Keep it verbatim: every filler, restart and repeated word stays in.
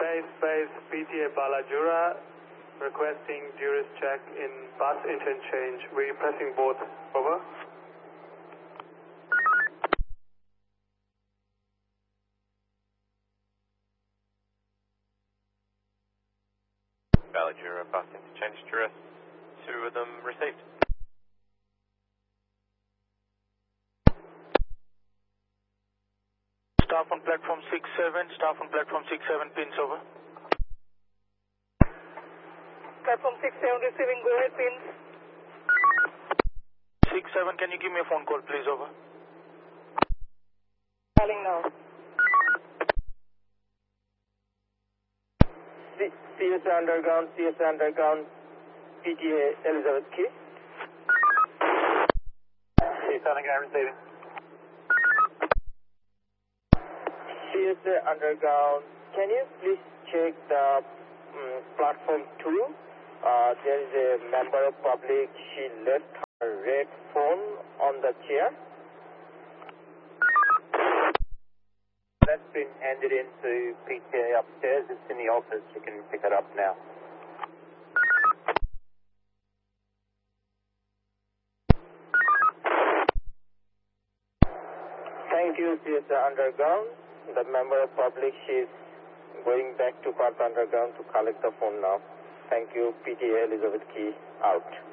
Space Space P T A Balajura requesting Juris check in bus interchange. We're pressing both. Over. Balajura bus interchange Juris. Two of them received. Staff on platform six seven, staff on platform six seven, pins over. Platform six seven receiving, go ahead, pins. six seven, can you give me a phone call, please, over? Calling now. C S A Underground, C S A Underground, P T A Elizabeth Key. C S A Underground receiving. C S A Underground, can you please check the um, platform two? Uh, there is a member of public, she left her red phone on the chair. That's been handed in to P T A upstairs. It's in the office. You can pick it up now. Thank you, C S A Underground. The member of public, she is going back to Park Underground to collect the phone now. Thank you, P T A Elizabeth Key out.